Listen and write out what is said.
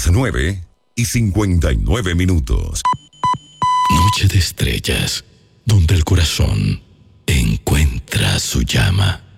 9:59. Noche de estrellas, donde el corazón encuentra su llama.